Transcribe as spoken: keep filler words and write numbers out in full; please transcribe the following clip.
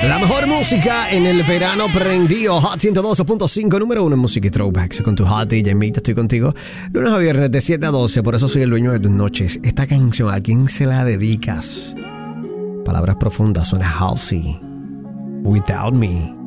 La mejor música en el verano prendido. Hot ciento doce punto cinco, número uno en música y throwbacks. Con tu Hot D J Mita, estoy contigo lunes a viernes de siete a doce. Por eso soy el dueño de tus noches. Esta canción, ¿a quién se la dedicas? Palabras profundas, suena Halsey. Without Me.